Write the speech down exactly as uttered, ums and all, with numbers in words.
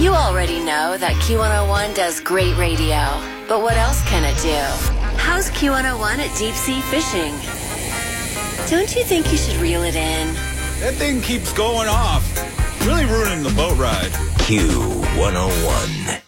You already know that Q one oh one does great radio, but what else can it do? How's Q one oh one at deep sea fishing? Don't you think you should reel it in? That thing keeps going off, really ruining the boat ride. Q one oh one.